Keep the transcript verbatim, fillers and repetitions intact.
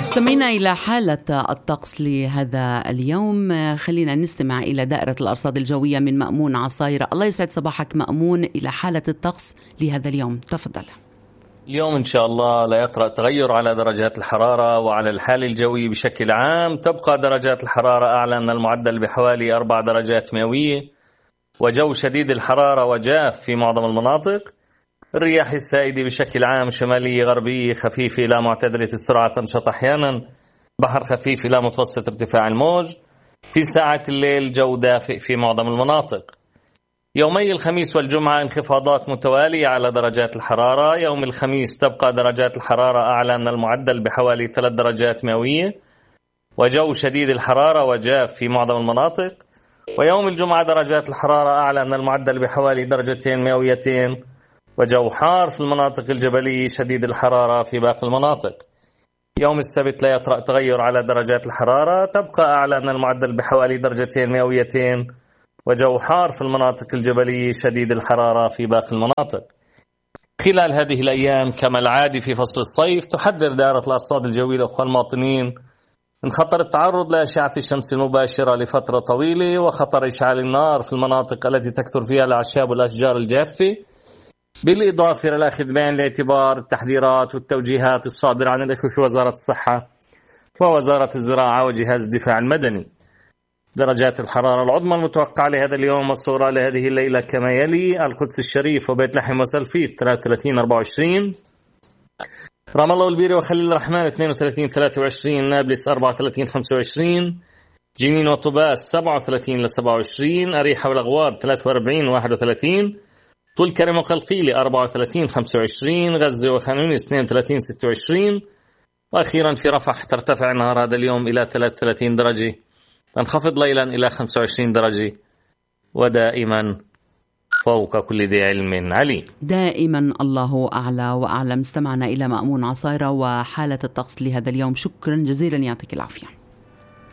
مستمعينا إلى حالة الطقس لهذا اليوم، خلينا نستمع إلى دائرة الأرصاد الجوية من مأمون عصايرة. الله يسعد صباحك مأمون، إلى حالة الطقس لهذا اليوم تفضل. اليوم إن شاء الله لا يطرأ تغير على درجات الحرارة وعلى الحال الجوي بشكل عام. تبقى درجات الحرارة أعلى من المعدل بحوالي أربع درجات مئوية، وجو شديد الحرارة وجاف في معظم المناطق. الرياح السائدة بشكل عام شمالية غربية خفيفة إلى معتدلة السرعة تنشط أحيانا، بحر خفيف إلى متوسط ارتفاع الموج. في ساعة الليل جو دافئ في معظم المناطق. يومي الخميس والجمعة انخفاضات متوالية على درجات الحرارة. يوم الخميس تبقى درجات الحرارة أعلى من المعدل بحوالي ثلاث درجات مئوية، وجو شديد الحرارة وجاف في معظم المناطق. ويوم الجمعة درجات الحرارة أعلى من المعدل بحوالي درجتين مئويتين، وجو حار في المناطق الجبلية شديد الحرارة في باقي المناطق. يوم السبت لا يطرأ تغير على درجات الحرارة، تبقى أعلى من المعدل بحوالي درجتين مئويتين، وجو حار في المناطق الجبلية شديد الحرارة في باقي المناطق. خلال هذه الأيام كما العادي في فصل الصيف تحذر دائرة الأرصاد الجوية الأخوة المواطنين من خطر التعرض لأشعة الشمس المباشرة لفترة طويلة، وخطر إشعال النار في المناطق التي تكثر فيها الأعشاب والأشجار الجافة، بالإضافة إلى الأخذ بعين الاعتبار التحذيرات والتوجيهات الصادرة عن الإخوة في وزارة الصحة ووزارة الزراعة وجهاز الدفاع المدني. درجات الحرارة العظمى المتوقعة لهذا اليوم والصغرى لهذه الليلة كما يلي: القدس الشريف وبيت لحم وسلفيت ثلاثة وثلاثين أربعة وعشرين، رام الله والبيرة وخليل الرحمن اثنين وثلاثين ثلاثة وعشرين، نابلس أربعة وثلاثين خمسة وعشرين، جنين وطوباس سبعة وثلاثين سبعة وعشرين، أريحة والأغوار ثلاثة وأربعين واحد وثلاثين، طول كرم وقلقيلة أربعة وثلاثين خمسة وعشرين، غزة وخانيونيس اثنين وثلاثين ستة وعشرين، وأخيرا في رفح ترتفع نهار هذا اليوم إلى ثلاثة وثلاثين درجة، تنخفض ليلا إلى خمسة وعشرين درجة، ودائما فوق كل ذي علم عليم. دائما الله أعلى وأعلم. استمعنا إلى مأمون عصايرة وحالة الطقس لهذا اليوم. شكرا جزيلا، يعطيك العافية.